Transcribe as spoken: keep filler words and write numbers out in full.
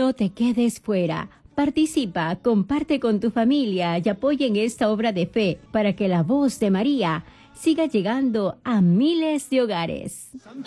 No te quedes fuera. Participa, comparte con tu familia y apoya en esta obra de fe para que la voz de María siga llegando a miles de hogares.